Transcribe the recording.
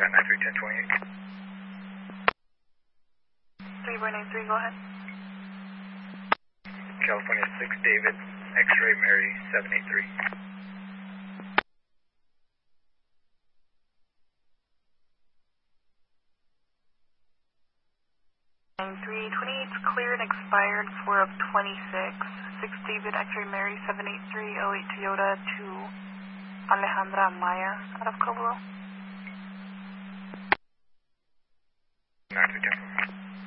931028. 3493, go ahead. California 6 David, X-ray Mary 783. 9328's cleared and expired for of 26. 6 David, X-ray Mary 783, 08 Toyota to Alejandra Maya out of Cobolo. 9310.